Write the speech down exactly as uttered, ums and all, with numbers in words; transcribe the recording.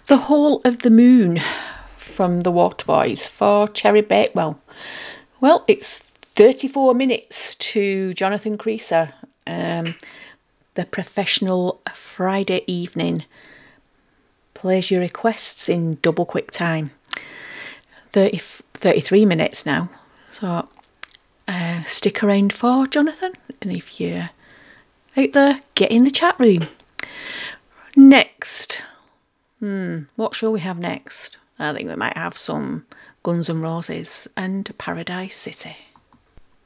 The Hall of the Moon from the Waterboys for Cherry Bakewell. Well, it's thirty-four minutes to Jonathan Creaser, um, the professional Friday evening. Plays your requests in double quick time. thirty, thirty-three minutes now. So uh, stick around for Jonathan. And if you're out there, get in the chat room. Next. Hmm, what shall we have next? I think we might have some Guns N' Roses and Paradise City.